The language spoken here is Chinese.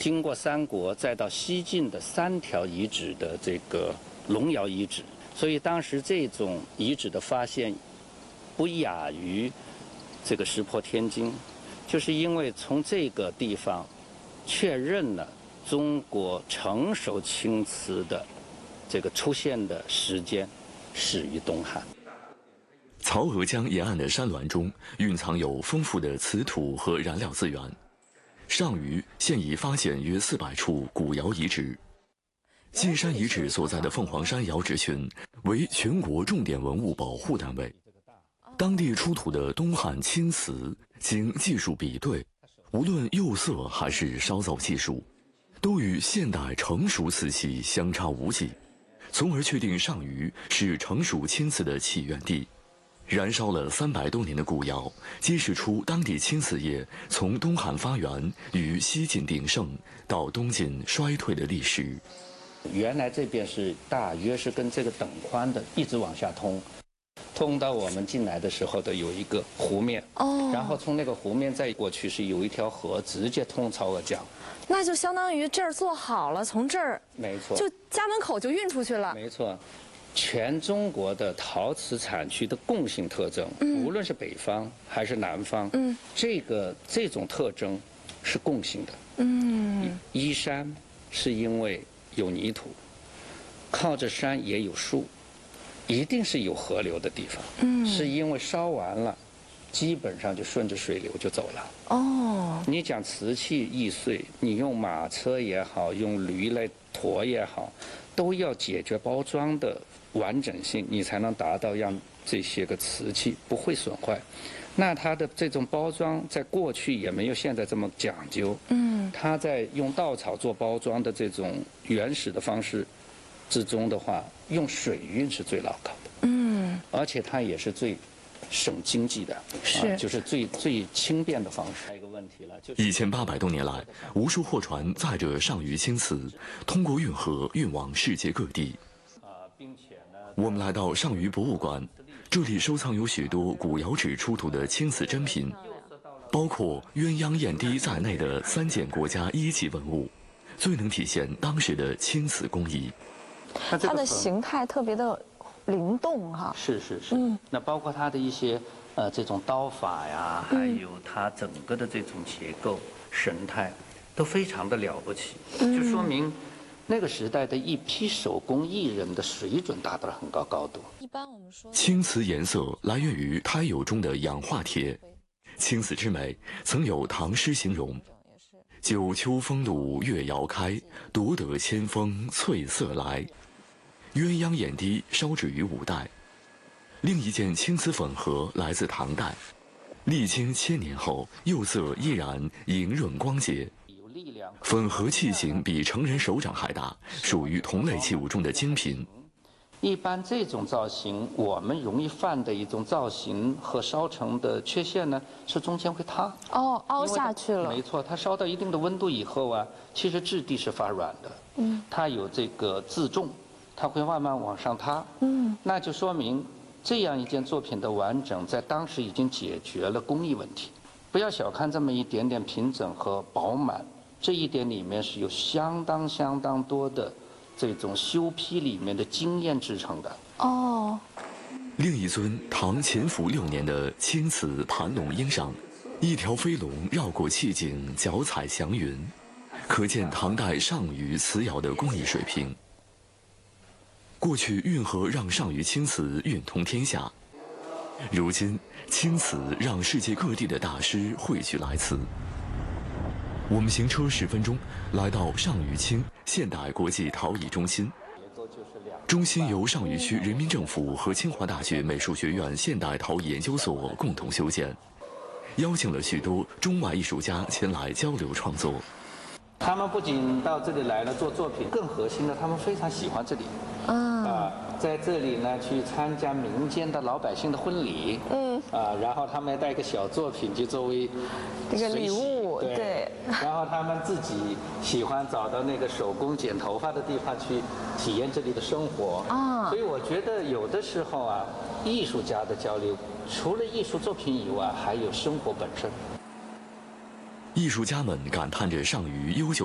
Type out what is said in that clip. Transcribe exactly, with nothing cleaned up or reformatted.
经过三国，再到西晋的三条遗址的这个龙窑遗址，所以当时这种遗址的发现不亚于这个石破天惊，就是因为从这个地方确认了中国成熟青瓷的这个出现的时间始于东汉。 曹娥江沿岸的山峦中蕴藏有丰富的瓷土和燃料资源。上虞现已发现约四百处古窑遗址。进山遗址所在的凤凰山窑址群为全国重点文物保护单位。当地出土的东汉青瓷，经技术比对，无论釉色还是烧造技术，都与现代成熟瓷器相差无几，从而确定上虞是成熟青瓷的起源地。燃烧了三百多年的古窑，揭示出当地青瓷业从东汉发源与西晋鼎盛到东晋衰退的历史。 原来这边是大约是跟这个等宽的，一直往下通，通到我们进来的时候的有一个湖面，哦，然后从那个湖面再过去是有一条河直接通曹娥江。 那就相当于这儿做好了，从这儿没错， 就家门口就运出去了。 没错。全中国的陶瓷产区的共性特征，嗯、无论是北方还是南方，嗯、这个这种特征是共性的。嗯，依山是因为有泥土，靠着山也有树，一定是有河流的地方。嗯，是因为烧完了，基本上就顺着水流就走了。哦，你讲瓷器易碎，你用马车也好，用驴来驮也好，都要解决包装的完整性，你才能达到让这些个瓷器不会损坏。那它的这种包装在过去也没有现在这么讲究。嗯，它在用稻草做包装的这种原始的方式之中的话，用水运是最牢靠的。嗯，而且它也是最省经济的，是、啊、就是最最轻便的方式。还有一个问题了，就是一千八百多年来，无数货船载着上虞青瓷，通过运河运往世界各地。我们来到上虞博物馆，这里收藏有许多古窑址出土的青瓷珍品，包括鸳鸯燕滴在内的三件国家一级文物，最能体现当时的青瓷工艺。 它的形态特别的灵动哈。 是是是。嗯。那包括它的一些呃这种刀法呀，还有它整个的这种结构、神态，都非常的了不起，嗯、就说明那个时代的一批手工艺人的水准达到了很高高度。 一般我们说， 青瓷颜色来源于胎釉中的氧化铁。青瓷之美，曾有唐诗形容：“九秋风露月遥开，夺得千峰翠色来。”鸳鸯眼滴烧制于五代。另一件青瓷粉盒来自唐代，历经千年后，釉色依然莹润光洁。粉盒器型比成人手掌还大，属于同类器物中的精品。 一般这种造型，我们容易犯的一种造型和烧成的缺陷呢，是中间会塌。 哦，凹下去了。 没错，它烧到一定的温度以后啊，其实质地是发软的。嗯，它有这个自重，它会慢慢往上塌。嗯，那就说明这样一件作品的完整，在当时已经解决了工艺问题。不要小看这么一点点平整和饱满。这一点里面是有相当相当多的这种修坯里面的经验制成的。哦。 另一尊唐乾伏六年的青瓷盘龙鹰上，一条飞龙绕过器颈，脚踩祥云，可见唐代上虞瓷窑的工艺水平。过去运河让上虞青瓷运通天下，如今青瓷让世界各地的大师汇聚来此。我们行车十分钟，来到上虞青现代国际陶艺中心。中心由上虞区人民政府和清华大学美术学院现代陶艺研究所共同修建，邀请了许多中外艺术家前来交流创作。 他们不仅到这里来了做作品，更核心的，他们非常喜欢这里。嗯。啊，在这里呢，去参加民间的老百姓的婚礼。嗯。啊，然后他们带一个小作品，就作为这个礼物。 对。对然后他们自己喜欢找到那个手工剪头发的地方去体验这里的生活。啊。所以我觉得有的时候啊，艺术家的交流，除了艺术作品以外，还有生活本身。 艺术家们感叹着上虞悠久